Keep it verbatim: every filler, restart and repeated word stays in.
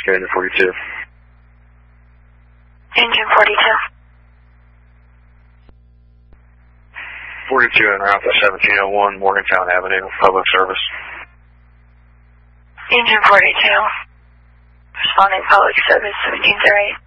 Engine forty-two. Engine forty-two. forty-two en route to seventeen oh one Morgantown Avenue, public service. Engine forty-two. Responding public service seventeen oh eight.